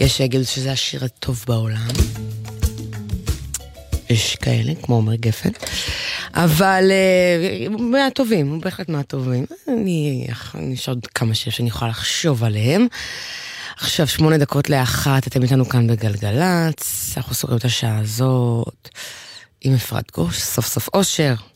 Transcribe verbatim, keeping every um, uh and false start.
יש שיגידו שזה השיר הטוב בעולם. יש כאלה, כמו אומר גפן. אבל הוא מהטובים, הוא בהחלט מהטובים. אני, יש עוד כמה שיר שאני יכולה לחשוב עליהם. עכשיו שמונה דקות לאחת, אתם איתנו כאן בגלגלץ. אנחנו סוגרים את השעה הזאת עם אפרת גוש, סוף סוף אושר.